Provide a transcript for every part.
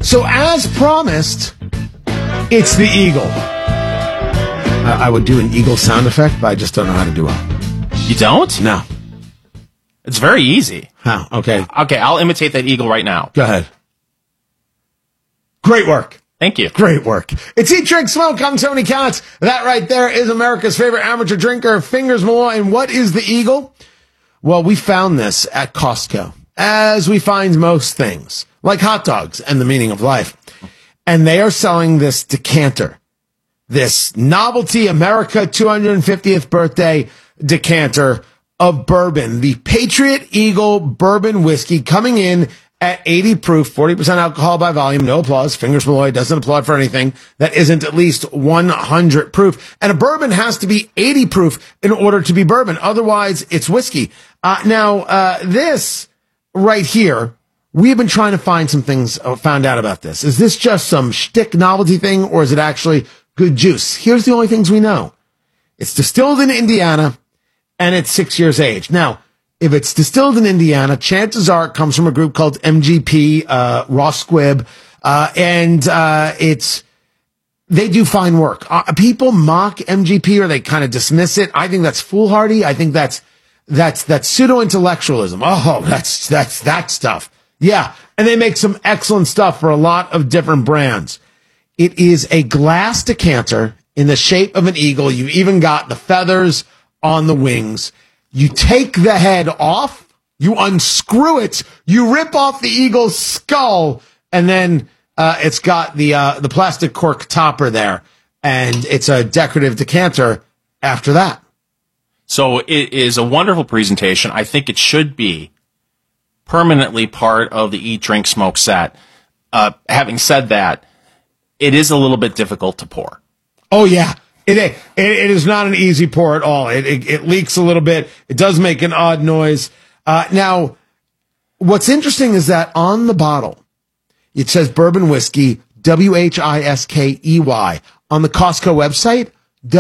So as promised, it's the eagle. I would do an eagle sound effect, but I just don't know how to do it. You don't? No. It's very easy. How? Okay. Okay, I'll imitate that eagle right now. Go ahead. Great work. Thank you. Great work. It's Eat, Drink, Smoke. I'm Tony Katz. That right there is America's favorite amateur drinker, Fingers Malloy. And what is the eagle? Well, we found this at Costco, as we find most things, like hot dogs and the meaning of life. And they are selling this decanter, this novelty America 250th birthday decanter of bourbon, the Patriot Eagle bourbon whiskey, coming in at 80 proof, 40% alcohol by volume. No applause. Fingers Malloy doesn't applaud for anything that isn't at least 100 proof. And a bourbon has to be 80 proof in order to be bourbon. Otherwise, it's whiskey. This right here, we have been trying to find some things, found out about this. Is this just some shtick novelty thing, or is it actually good juice? Here's the only things we know. It's distilled in Indiana, and it's 6 years age. Now, if it's distilled in Indiana, chances are it comes from a group called MGP, Ross Squibb, and they do fine work. People mock MGP, or they kind of dismiss it. I think that's foolhardy. I think that's pseudo-intellectualism. Oh, that's that stuff. Yeah. And they make some excellent stuff for a lot of different brands. It is a glass decanter in the shape of an eagle. You've even got the feathers on the wings. You take the head off, you unscrew it, you rip off the eagle's skull, and then it's got the plastic cork topper there, and it's a decorative decanter after that. So it is a wonderful presentation. I think it should be permanently part of the Eat, Drink, Smoke set. Having said that, it is a little bit difficult to pour. Oh, yeah. It is not an easy pour at all. It leaks a little bit. It does make an odd noise. Now, what's interesting is that on the bottle, it says bourbon whiskey, WHISKEY. On the Costco website,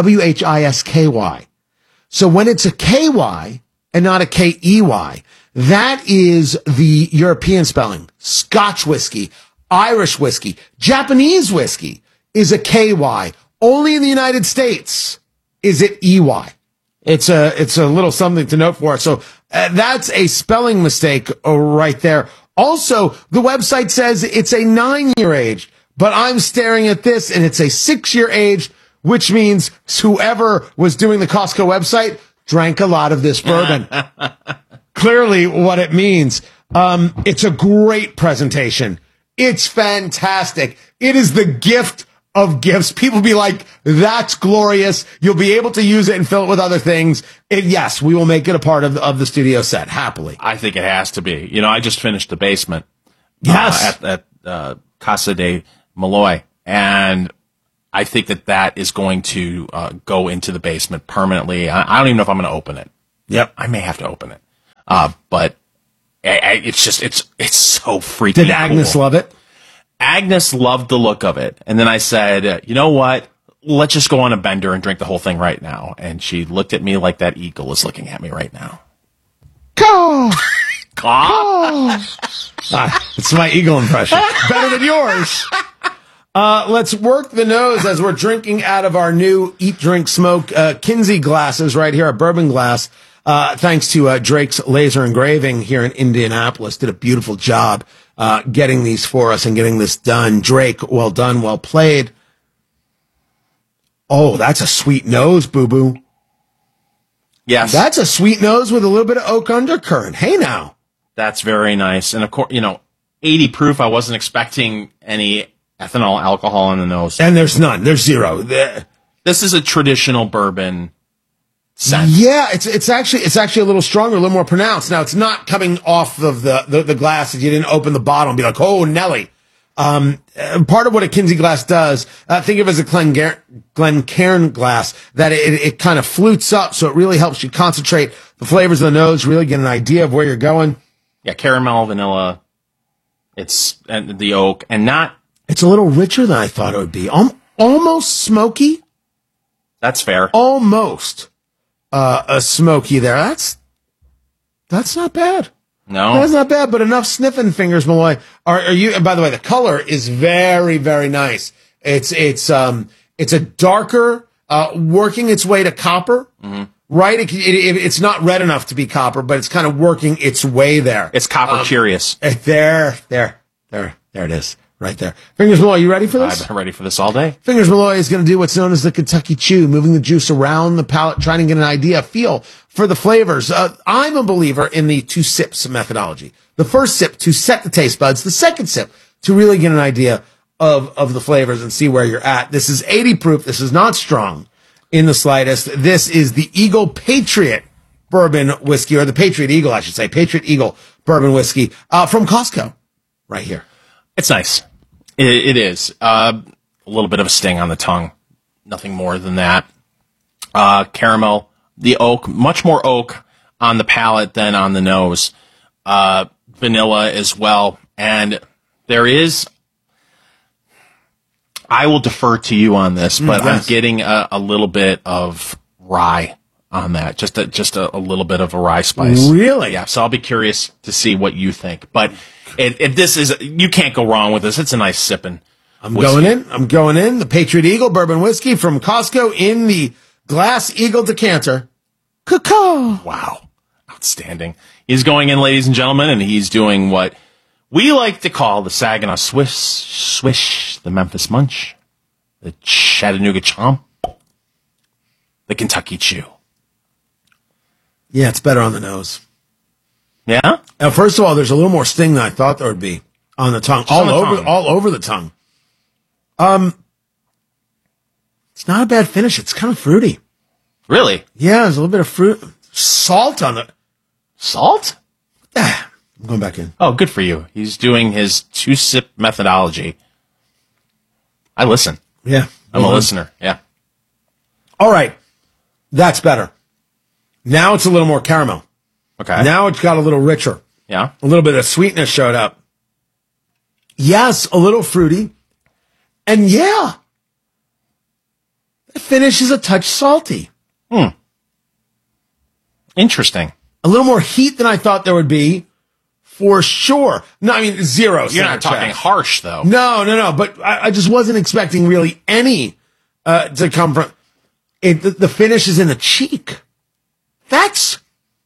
WHISKY. So when it's a KY and not a KEY, that is the European spelling. Scotch whiskey, Irish whiskey, Japanese whiskey is a KY. Only in the United States is it EY. It's a little something to note for us. So that's a spelling mistake right there. Also, the website says it's a 9-year age, but I'm staring at this and it's a 6-year age, which means whoever was doing the Costco website drank a lot of this bourbon. Clearly what it means. It's a great presentation. It's fantastic. It is the gift of gifts. People be like, that's glorious. You'll be able to use it and fill it with other things. And yes, we will make it a part of the studio set, happily. I think it has to be. You know, I just finished The Basement. Yes. At Casa de Malloy. And I think that is going to go into The Basement permanently. I don't even know if I'm going to open it. Yep. I may have to open it. But it's so freaking cool. Did Agnes love it? Agnes loved the look of it. And then I said, you know what? Let's just go on a bender and drink the whole thing right now. And she looked at me like that eagle is looking at me right now. Caw! Caw! It's my eagle impression. Better than yours. Let's work the nose as we're drinking out of our new Eat, Drink, Smoke Kinsey glasses right here, a bourbon glass. Thanks to Drake's Laser Engraving here in Indianapolis. Did a beautiful job getting these for us and getting this done. Drake, well done, well played. Oh, that's a sweet nose, boo-boo. Yes. That's a sweet nose with a little bit of oak undercurrent. Hey, now. That's very nice. And, of course, 80 proof, I wasn't expecting any ethanol alcohol in the nose. And there's none. There's zero. This is a traditional bourbon scent. Yeah, it's actually a little stronger, a little more pronounced. Now, it's not coming off of the glass if you didn't open the bottle and be like, oh, Nelly. Part of what a Kinsey glass does, think of it as a Glencairn glass, that it kind of flutes up, so it really helps you concentrate the flavors of the nose, really get an idea of where you're going. Yeah, caramel, vanilla, and the oak, and not... It's a little richer than I thought it would be. Almost smoky. That's fair. Almost a smoky there. That's not bad. No. That's not bad, but enough sniffing, Fingers Malloy. Are you, and by the way, the color is very, very nice. It's a darker, working its way to copper, right? It's not red enough to be copper, but it's kind of working its way there. It's copper curious. There it is. Right there. Fingers Malloy, you ready for this? I've been ready for this all day. Fingers Malloy is going to do what's known as the Kentucky Chew, moving the juice around the palate, trying to get an idea, feel for the flavors. I'm a believer in the 2 sips methodology. The first sip to set the taste buds. The second sip to really get an idea of the flavors and see where you're at. This is 80 proof. This is not strong in the slightest. This is the Eagle Patriot Bourbon Whiskey, or the Patriot Eagle, I should say. Patriot Eagle Bourbon Whiskey from Costco right here. It's nice. It is. A little bit of a sting on the tongue. Nothing more than that. Caramel, the oak, much more oak on the palate than on the nose. Vanilla as well. And there is, I will defer to you on this, but yes. I'm getting a little bit of rye on that. Just a little bit of a rye spice. Really? Yeah. So I'll be curious to see what you think. But this is, you can't go wrong with this. It's a nice sipping. I'm going in. The Patriot Eagle Bourbon Whiskey from Costco in the Glass Eagle decanter. Caw. Wow. Outstanding. He's going in, ladies and gentlemen, and he's doing what we like to call the Saginaw Swish, the Memphis Munch, the Chattanooga Chomp, the Kentucky Chew. Yeah, it's better on the nose. Yeah? First of all, there's a little more sting than I thought there would be on the tongue. All over the tongue. It's not a bad finish. It's kind of fruity. Really? Yeah, there's a little bit of fruit. Salt on it. Salt? I'm going back in. Oh, good for you. He's doing his 2-sip methodology. I listen. Yeah. I'm a listener. Yeah. All right. That's better. Now it's a little more caramel. Okay. Now it's got a little richer. Yeah. A little bit of sweetness showed up. Yes, a little fruity. And yeah, the finish is a touch salty. Interesting. A little more heat than I thought there would be, for sure. No, I mean, zero. You're not talking harsh, though. No. But I just wasn't expecting really any to come from it. The finish is in the cheek. That's...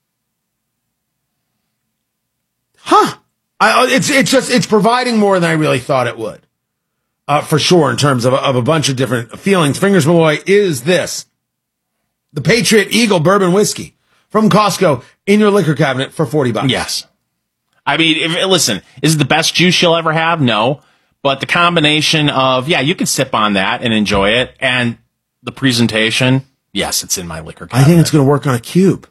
It's providing more than I really thought it would. For sure, in terms of a bunch of different feelings. Fingers Malloy is this. The Patriot Eagle Bourbon Whiskey from Costco in your liquor cabinet for $40. Yes. I mean, listen, is it the best juice you'll ever have? No. But the combination of, you can sip on that and enjoy it. And the presentation, yes, it's in my liquor cabinet. I think it's going to work on a cube.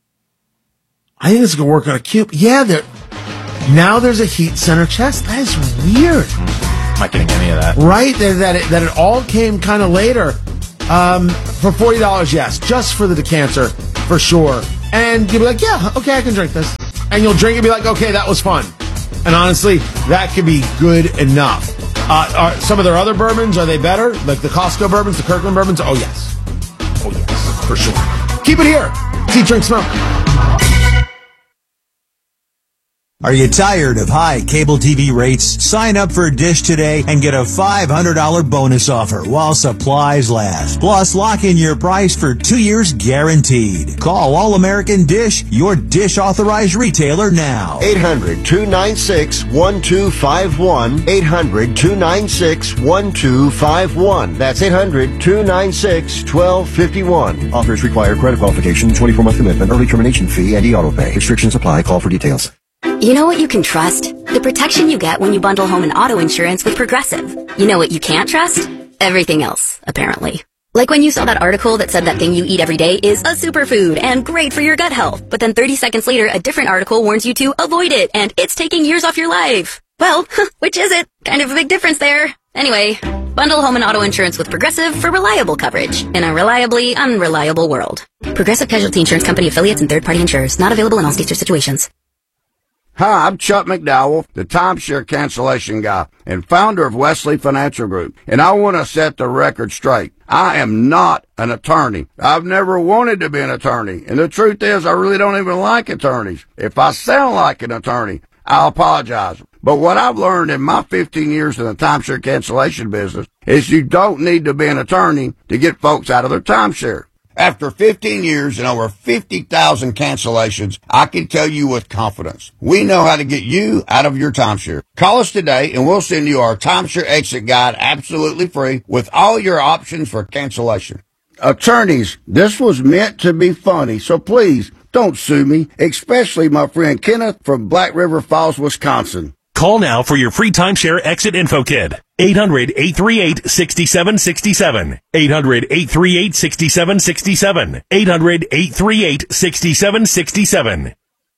Yeah, now there's a heat center chest. That is weird. I'm not getting any of that. Right? That it all came kind of later. For $40, yes. Just for the decanter, for sure. And you'll be like, yeah, okay, I can drink this. And you'll drink it and be like, okay, that was fun. And honestly, that could be good enough. Are some of their other bourbons, are they better? Like the Costco bourbons, the Kirkland bourbons? Oh, yes. For sure. Keep it here. Eat, Drink, Smoke. Are you tired of high cable TV rates? Sign up for Dish today and get a $500 bonus offer while supplies last. Plus, lock in your price for 2 years guaranteed. Call All American Dish, your Dish authorized retailer now. 800-296-1251. 800-296-1251. That's 800-296-1251. Offers require credit qualification, 24-month commitment, early termination fee, and e-auto pay. Restrictions apply. Call for details. You know what you can trust? The protection you get when you bundle home and auto insurance with Progressive. You know what you can't trust? Everything else, apparently. Like when you saw that article that said that thing you eat every day is a superfood and great for your gut health, but then 30 seconds later, a different article warns you to avoid it and it's taking years off your life. Well, which is it? Kind of a big difference there. Anyway, bundle home and auto insurance with Progressive for reliable coverage in a reliably unreliable world. Progressive Casualty Insurance Company affiliates and third-party insurers. Not available in all states or situations. Hi, I'm Chuck McDowell, the timeshare cancellation guy and founder of Wesley Financial Group, and I want to set the record straight. I am not an attorney. I've never wanted to be an attorney, and the truth is I really don't even like attorneys. If I sound like an attorney, I apologize. But what I've learned in my 15 years in the timeshare cancellation business is you don't need to be an attorney to get folks out of their timeshare. After 15 years and over 50,000 cancellations, I can tell you with confidence, we know how to get you out of your timeshare. Call us today and we'll send you our timeshare exit guide absolutely free with all your options for cancellation. Attorneys, this was meant to be funny, so please don't sue me, especially my friend Kenneth from Black River Falls, Wisconsin. Call now for your free timeshare exit info kit. 800-838-6767. 800-838-6767. 800-838-6767.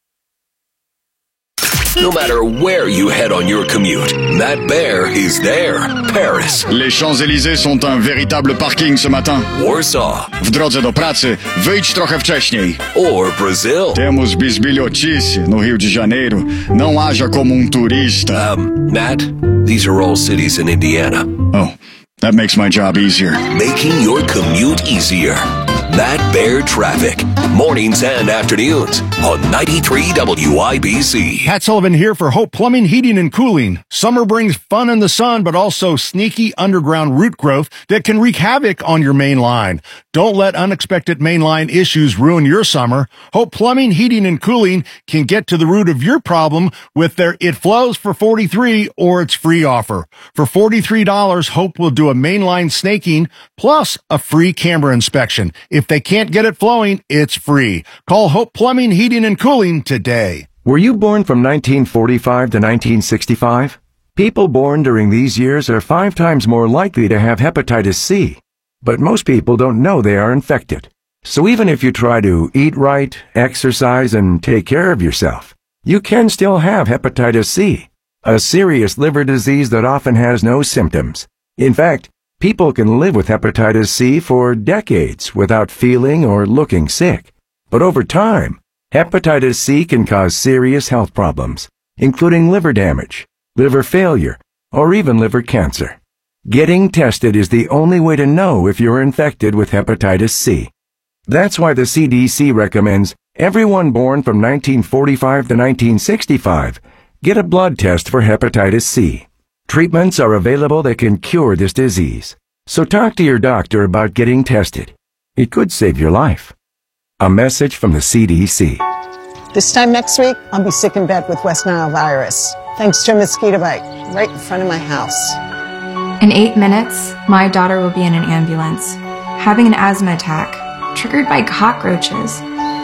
No matter where you head on your commute, Matt Bear is there. Paris. Les Champs-Élysées sont un véritable parking ce matin. Warsaw. W drodze do pracy, wyjdź trochę wcześniej. Or Brazil. Temos bisbilhotice no Rio de Janeiro. Não haja como turista. Matt, these are all cities in Indiana. Oh, that makes my job easier. Making your commute easier. Matt Bear Traffic. Mornings and afternoons on 93 WIBC. Pat Sullivan here for Hope Plumbing, Heating, and Cooling. Summer brings fun in the sun, but also sneaky underground root growth that can wreak havoc on your main line. Don't let unexpected mainline issues ruin your summer. Hope Plumbing, Heating, and Cooling can get to the root of your problem with their It Flows for $43 or It's Free offer. For $43, Hope will do a mainline snaking plus a free camera inspection. If they can't get it flowing, it's free. Call Hope Plumbing, Heating, and Cooling today. Were you born from 1945 to 1965? People born during these years are 5 times more likely to have hepatitis C. But most people don't know they are infected. So even if you try to eat right, exercise, and take care of yourself, you can still have hepatitis C, a serious liver disease that often has no symptoms. In fact, people can live with hepatitis C for decades without feeling or looking sick. But over time, hepatitis C can cause serious health problems, including liver damage, liver failure, or even liver cancer. Getting tested is the only way to know if you're infected with hepatitis C. That's why the CDC recommends everyone born from 1945 to 1965 get a blood test for hepatitis C. Treatments are available that can cure this disease. So talk to your doctor about getting tested. It could save your life. A message from the CDC. This time next week, I'll be sick in bed with West Nile virus, thanks to a mosquito bite right in front of my house. In 8 minutes, my daughter will be in an ambulance, having an asthma attack, triggered by cockroaches.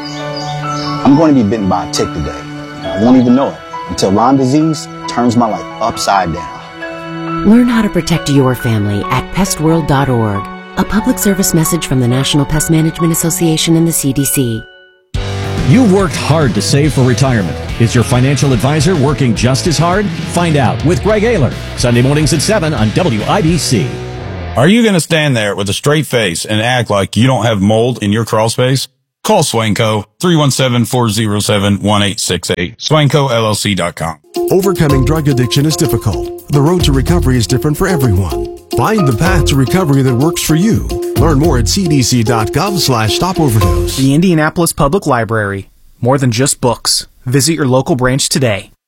I'm going to be bitten by a tick today. I won't even know it until Lyme disease turns my life upside down. Learn how to protect your family at pestworld.org. A public service message from the National Pest Management Association and the CDC. You've worked hard to save for retirement. Is your financial advisor working just as hard? Find out with Greg Ayler, Sunday mornings at 7 on WIBC. Are you going to stand there with a straight face and act like you don't have mold in your crawl space? Call Swanco, 317-407-1868, SwancoLLC.com. Overcoming drug addiction is difficult. The road to recovery is different for everyone. Find the path to recovery that works for you. Learn more at cdc.gov/stopoverdose. The Indianapolis Public Library. More than just books. Visit your local branch today.